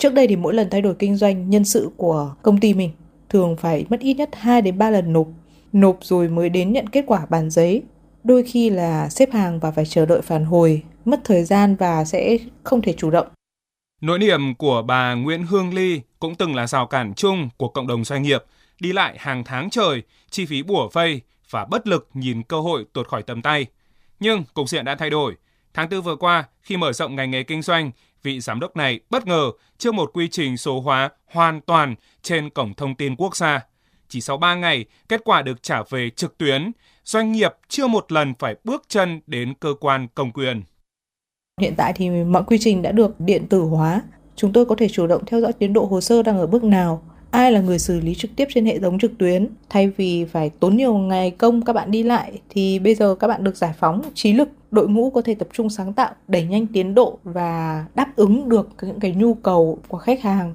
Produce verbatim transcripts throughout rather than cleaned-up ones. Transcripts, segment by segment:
Trước đây thì mỗi lần thay đổi kinh doanh, nhân sự của công ty mình thường phải mất ít nhất hai đến ba lần nộp. Nộp rồi mới đến nhận kết quả bản giấy. Đôi khi là xếp hàng và phải chờ đợi phản hồi, mất thời gian và sẽ không thể chủ động. Nỗi niềm của bà Nguyễn Hương Ly cũng từng là rào cản chung của cộng đồng doanh nghiệp, đi lại hàng tháng trời, chi phí bủa vây và bất lực nhìn cơ hội tuột khỏi tầm tay. Nhưng cục diện đã thay đổi. Tháng tư vừa qua, khi mở rộng ngành nghề kinh doanh, vị giám đốc này bất ngờ trước một quy trình số hóa hoàn toàn trên cổng thông tin quốc gia. Chỉ sau ba ngày, kết quả được trả về trực tuyến, doanh nghiệp chưa một lần phải bước chân đến cơ quan công quyền. Hiện tại thì mọi quy trình đã được điện tử hóa. Chúng tôi có thể chủ động theo dõi tiến độ hồ sơ đang ở bước nào, ai là người xử lý trực tiếp trên hệ thống trực tuyến. Thay vì phải tốn nhiều ngày công các bạn đi lại, thì bây giờ các bạn được giải phóng trí lực, đội ngũ có thể tập trung sáng tạo, đẩy nhanh tiến độ và đáp ứng được những cái nhu cầu của khách hàng.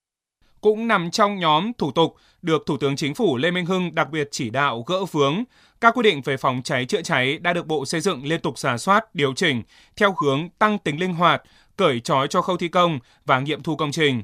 Cũng nằm trong nhóm thủ tục được Thủ tướng Chính phủ Lê Minh Hưng đặc biệt chỉ đạo gỡ vướng, các quy định về phòng cháy chữa cháy đã được Bộ Xây dựng liên tục rà soát, điều chỉnh theo hướng tăng tính linh hoạt, cởi trói cho khâu thi công và nghiệm thu công trình.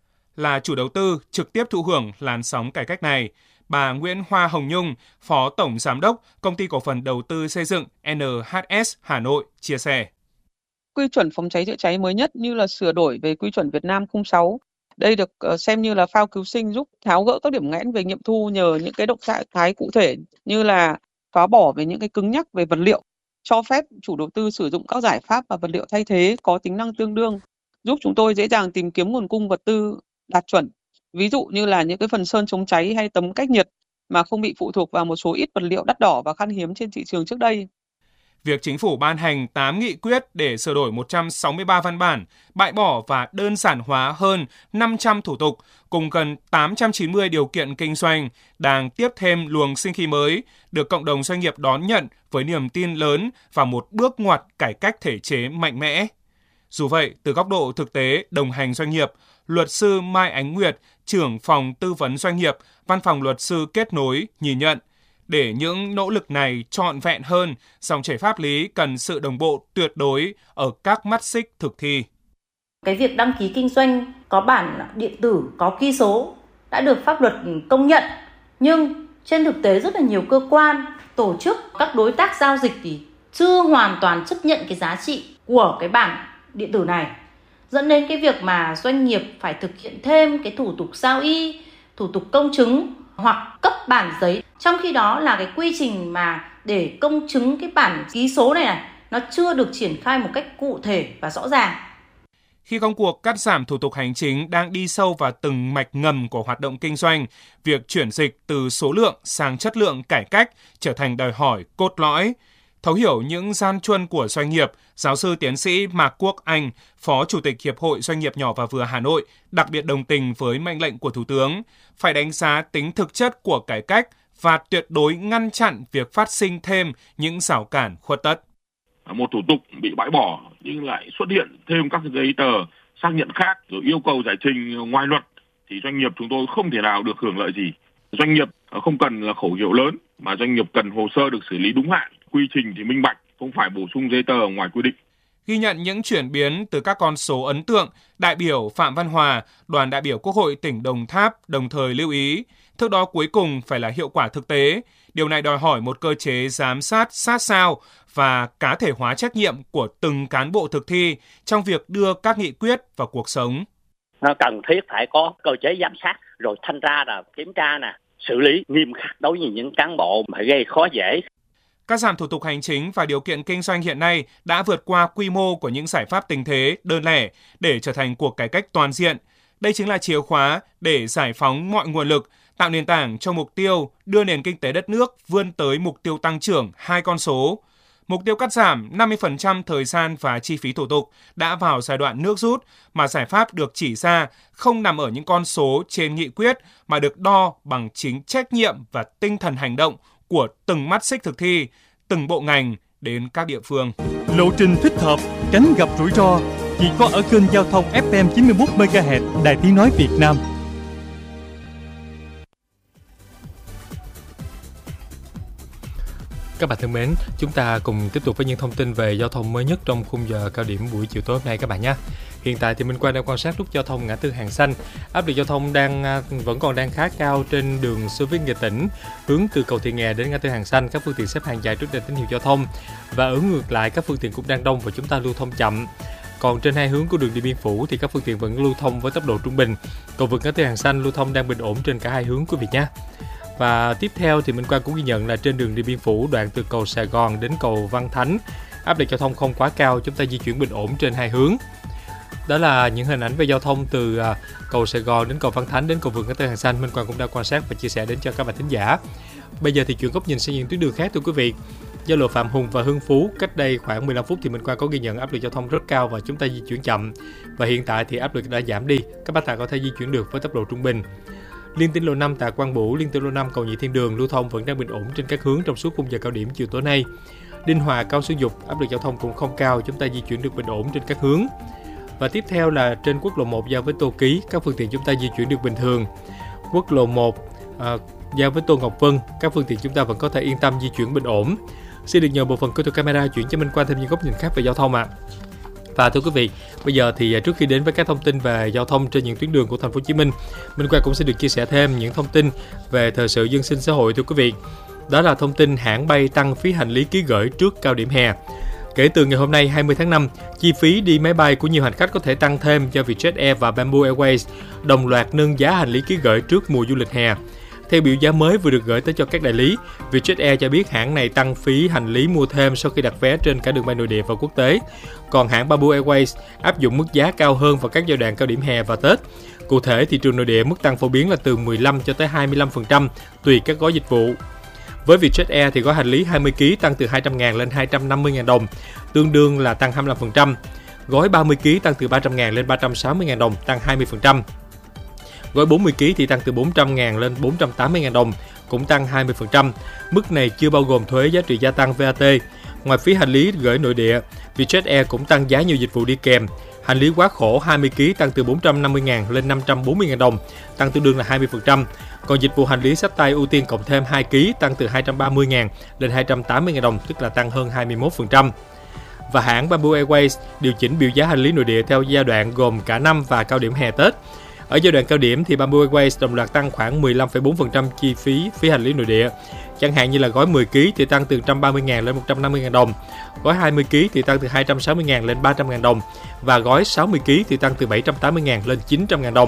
Là chủ đầu tư trực tiếp thụ hưởng làn sóng cải cách này, bà Nguyễn Hoa Hồng Nhung, Phó Tổng Giám đốc Công ty Cổ phần Đầu tư Xây dựng en hát ét Hà Nội chia sẻ. Quy chuẩn phòng cháy chữa cháy mới nhất như là sửa đổi về quy chuẩn Việt Nam không sáu. Đây được xem như là phao cứu sinh giúp tháo gỡ các điểm nghẽn về nghiệm thu nhờ những cái động thái cụ thể như là xóa bỏ về những cái cứng nhắc về vật liệu, cho phép chủ đầu tư sử dụng các giải pháp và vật liệu thay thế có tính năng tương đương, giúp chúng tôi dễ dàng tìm kiếm nguồn cung vật tư đạt chuẩn. Ví dụ như là những cái phần sơn chống cháy hay tấm cách nhiệt mà không bị phụ thuộc vào một số ít vật liệu đắt đỏ và khan hiếm trên thị trường trước đây. Việc Chính phủ ban hành tám nghị quyết để sửa đổi một trăm sáu mươi ba văn bản, bãi bỏ và đơn giản hóa hơn năm trăm thủ tục, cùng gần tám trăm chín mươi điều kiện kinh doanh, đang tiếp thêm luồng sinh khí mới, được cộng đồng doanh nghiệp đón nhận với niềm tin lớn và một bước ngoặt cải cách thể chế mạnh mẽ. Dù vậy, từ góc độ thực tế đồng hành doanh nghiệp, luật sư Mai Ánh Nguyệt, trưởng phòng tư vấn doanh nghiệp, Văn phòng Luật sư Kết nối nhìn nhận, để những nỗ lực này trọn vẹn hơn, dòng chảy pháp lý cần sự đồng bộ tuyệt đối ở các mắt xích thực thi. Cái việc đăng ký kinh doanh có bản điện tử, có ký số đã được pháp luật công nhận, nhưng trên thực tế rất là nhiều cơ quan, tổ chức, các đối tác giao dịch thì chưa hoàn toàn chấp nhận cái giá trị của cái bản điện tử này, dẫn đến cái việc mà doanh nghiệp phải thực hiện thêm cái thủ tục sao y, thủ tục công chứng hoặc cấp bản giấy. Trong khi đó là cái quy trình mà để công chứng cái bản ký số này này nó chưa được triển khai một cách cụ thể và rõ ràng. Khi công cuộc cắt giảm thủ tục hành chính đang đi sâu vào từng mạch ngầm của hoạt động kinh doanh, việc chuyển dịch từ số lượng sang chất lượng cải cách trở thành đòi hỏi cốt lõi. Thấu hiểu những gian truân của doanh nghiệp, giáo sư tiến sĩ Mạc Quốc Anh, Phó Chủ tịch Hiệp hội Doanh nghiệp nhỏ và vừa Hà Nội, đặc biệt đồng tình với mệnh lệnh của Thủ tướng, phải đánh giá tính thực chất của cải cách và tuyệt đối ngăn chặn việc phát sinh thêm những rào cản khuất tất. Một thủ tục bị bãi bỏ nhưng lại xuất hiện thêm các giấy tờ xác nhận khác rồi yêu cầu giải trình ngoài luật thì doanh nghiệp chúng tôi không thể nào được hưởng lợi gì. Doanh nghiệp không cần là khẩu hiệu lớn mà doanh nghiệp cần hồ sơ được xử lý đúng hạn, quy trình thì minh bạch, không phải bổ sung giấy tờ ngoài quy định. Ghi nhận những chuyển biến từ các con số ấn tượng, đại biểu Phạm Văn Hòa, đoàn đại biểu Quốc hội tỉnh Đồng Tháp đồng thời lưu ý, thước đo cuối cùng phải là hiệu quả thực tế. Điều này đòi hỏi một cơ chế giám sát sát sao và cá thể hóa trách nhiệm của từng cán bộ thực thi trong việc đưa các nghị quyết vào cuộc sống. Nó cần thiết phải có cơ chế giám sát, rồi thanh tra, là kiểm tra, nè, xử lý nghiêm khắc đối với những cán bộ mà gây khó dễ. Cắt giảm thủ tục hành chính và điều kiện kinh doanh hiện nay đã vượt qua quy mô của những giải pháp tình thế, đơn lẻ để trở thành cuộc cải cách toàn diện. Đây chính là chìa khóa để giải phóng mọi nguồn lực, tạo nền tảng cho mục tiêu đưa nền kinh tế đất nước vươn tới mục tiêu tăng trưởng hai con số. Mục tiêu cắt giảm năm mươi phần trăm thời gian và chi phí thủ tục đã vào giai đoạn nước rút, mà giải pháp được chỉ ra không nằm ở những con số trên nghị quyết mà được đo bằng chính trách nhiệm và tinh thần hành động của từng mắt xích thực thi, từng bộ ngành đến các địa phương. Lộ trình thích hợp, tránh gặp rủi ro chỉ có ở kênh giao thông ép em chín mươi mốt mê ga héc Đài Tiếng nói Việt Nam. Các bạn thân mến, chúng ta cùng tiếp tục với những thông tin về giao thông mới nhất trong khung giờ cao điểm buổi chiều tối hôm nay các bạn nhé. Hiện tại thì Minh Quang đang quan sát nút giao thông ngã tư Hàng Xanh. Áp lực giao thông đang vẫn còn đang khá cao trên đường Xô Viết Nghệ Tĩnh, hướng từ cầu Thị Nghè đến ngã tư Hàng Xanh. Các phương tiện xếp hàng dài trước đèn tín hiệu giao thông và hướng ngược lại các phương tiện cũng đang đông và chúng ta lưu thông chậm. Còn trên hai hướng của đường Điện Biên Phủ thì các phương tiện vẫn lưu thông với tốc độ trung bình. Cầu vượt ngã tư Hàng Xanh lưu thông đang bình ổn trên cả hai hướng quý vị nhé. Và tiếp theo thì Minh Quang cũng ghi nhận là trên đường Điện Biên Phủ đoạn từ cầu Sài Gòn đến cầu Văn Thánh, áp lực giao thông không quá cao, chúng ta di chuyển bình ổn trên hai hướng. Đó là những hình ảnh về giao thông từ cầu Sài Gòn đến cầu Văn Thánh đến cầu vượt ngã tư Hàng Xanh. Minh Quang cũng đã quan sát và chia sẻ đến cho các bạn thính giả. Bây giờ thì chuyển góc nhìn sang những tuyến đường khác thưa quý vị. Giao lộ Phạm Hùng và Hưng Phú, cách đây khoảng mười lăm phút thì Minh Quang có ghi nhận áp lực giao thông rất cao và chúng ta di chuyển chậm. Và hiện tại thì áp lực đã giảm đi, các bác tài có thể di chuyển được với tốc độ trung bình. Liên tỉnh lộ năm Tạ Quang Bửu, liên tỉnh lộ năm Cầu Nhị Thiên Đường lưu thông vẫn đang bình ổn trên các hướng trong suốt khung giờ cao điểm chiều tối nay. Đinh Hòa, Cao Xuân Dục, áp lực giao thông cũng không cao, chúng ta di chuyển được bình ổn trên các hướng. Và tiếp theo là trên quốc lộ một giao với Tô Ký, các phương tiện chúng ta di chuyển được bình thường. Quốc lộ một à, giao với Tô Ngọc Vân, các phương tiện chúng ta vẫn có thể yên tâm di chuyển bình ổn. Xin được nhờ bộ phận kỹ thuật camera chuyển cho Minh Quang thêm những góc nhìn khác về giao thông ạ. À. Và thưa quý vị, bây giờ thì trước khi đến với các thông tin về giao thông trên những tuyến đường của thành phố Hồ Chí Minh, Minh Quang cũng sẽ được chia sẻ thêm những thông tin về thời sự dân sinh xã hội thưa quý vị. Đó là thông tin hãng bay tăng phí hành lý ký gửi trước cao điểm hè. Kể từ ngày hôm nay hai mươi tháng năm, chi phí đi máy bay của nhiều hành khách có thể tăng thêm do Vietjet Air và Bamboo Airways đồng loạt nâng giá hành lý ký gửi trước mùa du lịch hè. Theo biểu giá mới vừa được gửi tới cho các đại lý, Vietjet Air cho biết hãng này tăng phí hành lý mua thêm sau khi đặt vé trên cả đường bay nội địa và quốc tế. Còn hãng Bamboo Airways áp dụng mức giá cao hơn vào các giai đoạn cao điểm hè và Tết. Cụ thể, thị trường nội địa mức tăng phổ biến là từ mười lăm cho tới hai mươi lăm phần trăm tùy các gói dịch vụ. Với Vietjet Air thì gói hành lý hai mươi ki lô gam tăng từ hai trăm ngàn lên hai trăm năm mươi ngàn đồng, tương đương là tăng hai mươi lăm phần trăm. Gói ba mươi ki lô gam tăng từ ba trăm ngàn lên ba trăm sáu mươi ngàn đồng, tăng hai mươi phần trăm. Gói bốn mươi ki lô gam thì tăng từ bốn trăm ngàn lên bốn trăm tám mươi ngàn đồng, cũng tăng hai mươi phần trăm. Mức này chưa bao gồm thuế giá trị gia tăng vê a tê. Ngoài phí hành lý gửi nội địa, Vietjet Air cũng tăng giá nhiều dịch vụ đi kèm. Hành lý quá khổ hai mươi ki lô gam tăng từ bốn trăm năm mươi ngàn lên năm trăm bốn mươi ngàn đồng, tăng tương đương là hai mươi phần trăm. Còn dịch vụ hành lý xách tay ưu tiên cộng thêm hai ki lô gam tăng từ hai trăm ba mươi ngàn lên hai trăm tám mươi ngàn đồng, tức là tăng hơn hai mươi mốt phần trăm. Và hãng Bamboo Airways điều chỉnh biểu giá hành lý nội địa theo giai đoạn gồm cả năm và cao điểm hè Tết. Ở giai đoạn cao điểm thì Bamboo Airways đồng loạt tăng khoảng mười lăm phẩy bốn phần trăm chi phí phí hành lý nội địa. Chẳng hạn như là gói mười ki lô gam thì tăng từ một trăm ba mươi ngàn lên một trăm năm mươi ngàn đồng, gói hai mươi ki lô gam thì tăng từ hai trăm sáu mươi ngàn lên ba trăm ngàn đồng và gói sáu mươi ki lô gam thì tăng từ bảy trăm tám mươi ngàn lên chín trăm ngàn đồng.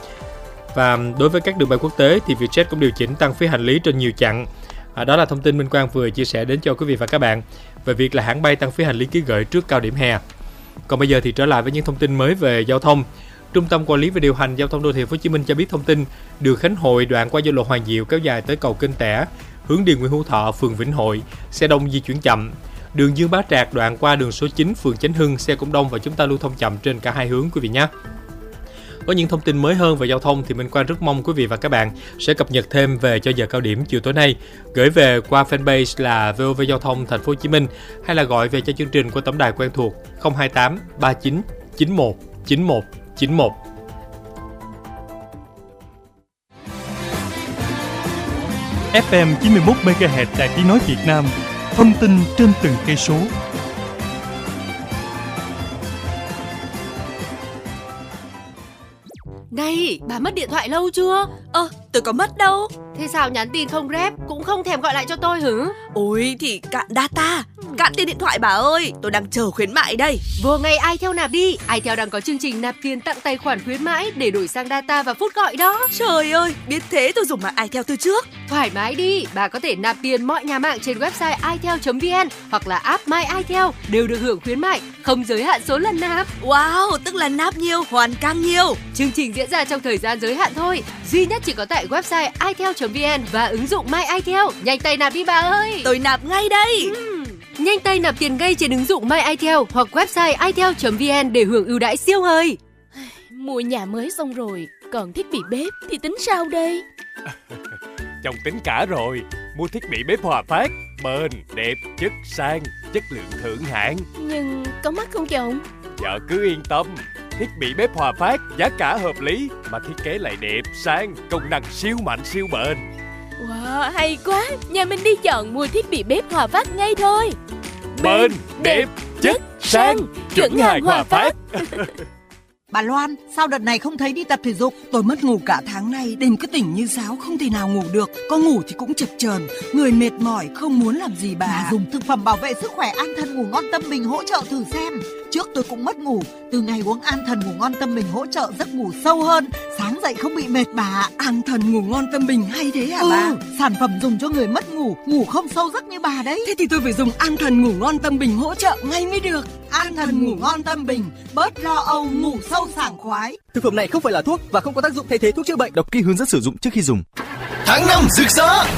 Và đối với các đường bay quốc tế thì Vietjet cũng điều chỉnh tăng phí hành lý trên nhiều chặng. À, đó là thông tin Minh Quang vừa chia sẻ đến cho quý vị và các bạn về việc là hãng bay tăng phí hành lý ký gửi trước cao điểm hè. Còn bây giờ thì trở lại với những thông tin mới về giao thông. Trung tâm Quản lý và Điều hành Giao thông Đô thị Thành phố Hồ Chí Minh cho biết thông tin đường Khánh Hội đoạn qua giao lộ Hoàng Diệu kéo dài tới cầu Kênh Tẻ, hướng đi Nguyễn Hữu Thọ, phường Vĩnh Hội, xe đông di chuyển chậm. Đường Dương Bá Trạc đoạn qua đường số chín, phường Chánh Hưng, xe cũng đông và chúng ta lưu thông chậm trên cả hai hướng quý vị nhé. Có những thông tin mới hơn về giao thông thì Minh Quang rất mong quý vị và các bạn sẽ cập nhật thêm về cho giờ cao điểm chiều tối nay, gửi về qua fanpage là vê o vê Giao thông Thành phố Hồ Chí Minh hay là gọi về cho chương trình qua tổng đài quen thuộc không hai tám ba chín chín một chín một chín một. ép em chín mươi mốt mê ga héc Đài Tiếng nói Việt Nam, thông tin trên từng cây số. Này, bà mất điện thoại lâu chưa? Ờ, tôi có mất đâu. Thế sao nhắn tin không rep, cũng không thèm gọi lại cho tôi hử? Ôi thì cạn data, cạn tiền điện thoại bà ơi, tôi đang chờ khuyến mại đây. Vô ngay iTel nạp đi, iTel đang có chương trình nạp tiền tặng tài khoản khuyến mãi để đổi sang data và phút gọi đó. Trời ơi, biết thế tôi dùng mạng iTel từ trước. Thoải mái đi, bà có thể nạp tiền mọi nhà mạng trên website itel chấm vn hoặc là app My iTel đều được hưởng khuyến mại, không giới hạn số lần nạp. Wow, tức là nạp nhiều, hoàn càng nhiều. Chương trình diễn ra trong thời gian giới hạn thôi, duy nhất chỉ có tại website itel chấm vn và ứng dụng My iTel. Nhanh tay nạp đi bà ơi. Tôi nạp ngay đây. Uhm. Nhanh tay nạp tiền ngay trên ứng dụng My iTel hoặc website itel chấm vn để hưởng ưu đãi siêu hời. Mua nhà mới xong rồi, còn thiết bị bếp thì tính sao đây? Chồng tính cả rồi, mua thiết bị bếp Hòa Phát, bền, đẹp, chất sang, chất lượng thượng hạng. Nhưng có mắc không chồng? Vợ cứ yên tâm, thiết bị bếp Hòa Phát giá cả hợp lý mà thiết kế lại đẹp, sang, công năng siêu mạnh siêu bền. Wow, hay quá. Nhà mình đi chọn mua thiết bị bếp Hòa Phát ngay thôi. Bền, đẹp, chất, sang, chuẩn hàng Hòa Phát. Bà Loan, sao đợt này không thấy đi tập thể dục? Tôi mất ngủ cả tháng nay, đêm cứ tỉnh như sáo, không thể nào ngủ được. Có ngủ thì cũng chập chờn, người mệt mỏi, không muốn làm gì bà. Bà dùng thực phẩm bảo vệ sức khỏe An Thần Ngủ Ngon Tâm Bình hỗ trợ thử xem. Trước tôi cũng mất ngủ, từ ngày uống An Thần Ngủ Ngon Tâm Bình hỗ trợ giấc ngủ sâu hơn, sáng dậy không bị mệt bà. An Thần Ngủ Ngon Tâm Bình hay thế hả ừ, bà? Sản phẩm dùng cho người mất ngủ, ngủ không sâu giấc như bà đấy. Thế thì tôi phải dùng An Thần Ngủ Ngon Tâm Bình hỗ trợ ngay mới được. An Thần Ngủ Ngon Tâm Bình, bớt lo âu, ngủ sâu sảng khoái. Thực phẩm này không phải là thuốc và không có tác dụng thay thế thuốc chữa bệnh. Đọc kỹ hướng dẫn sử dụng trước khi dùng. Tháng năm rực rỡ.